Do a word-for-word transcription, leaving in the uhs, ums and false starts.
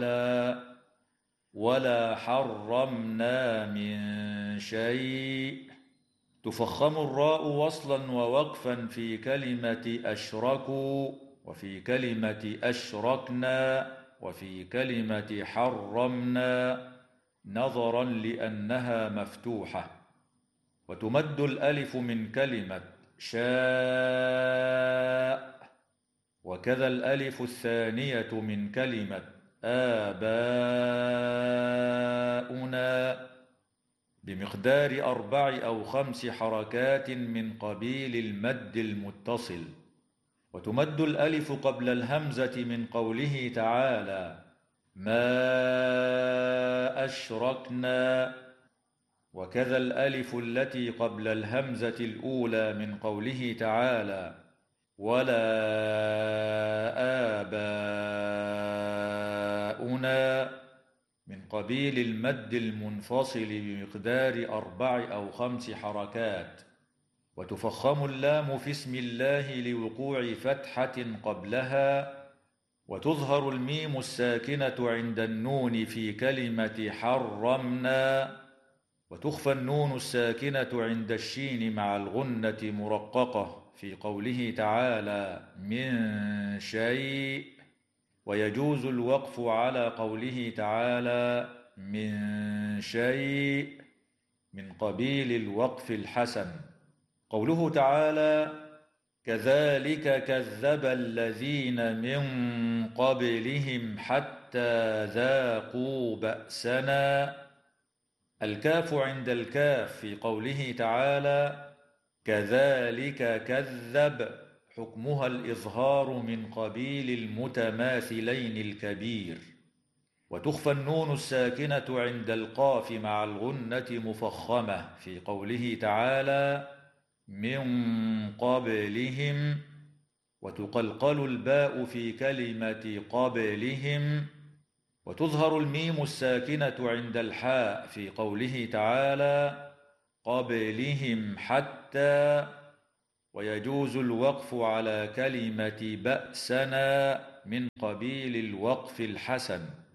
ولا حرمنا من شيء. تفخم الراء وصلا ووقفا في كلمة أشركوا، وفي كلمة أشركنا، وفي كلمة حرمنا، نظرا لأنها مفتوحة. وتمد الألف من كلمة شاء، وكذا الألف الثانية من كلمة آباؤنا بمقدار أربع أو خمس حركات من قبيل المد المتصل. وتمد الألف قبل الهمزة من قوله تعالى ما أشركنا، وكذا الألف التي قبل الهمزة الأولى من قوله تعالى ولا آباؤنا من قبيل المد المنفصل بمقدار أربع أو خمس حركات. وتفخم اللام في اسم الله لوقوع فتحة قبلها. وتظهر الميم الساكنة عند النون في كلمة حرمنا. وتخفى النون الساكنة عند الشين مع الغنة مرققة في قوله تعالى من شيء. ويجوز الوقف على قوله تعالى من شيء من قبيل الوقف الحسن. قوله تعالى كذلك كذب الذين من قبلهم حتى ذاقوا بأسنا. الكاف عند الكاف في قوله تعالى كذلك كذب حكمها الإظهار من قبيل المتماثلين الكبير. وتخفى النون الساكنة عند القاف مع الغنة مفخمة في قوله تعالى من قبلهم. وتقلقل الباء في كلمة قبلهم. وتظهر الميم الساكنة عند الحاء في قوله تعالى قبلهم حتى. ويجوز الوقف على كلمة بأسنا من قبيل الوقف الحسن.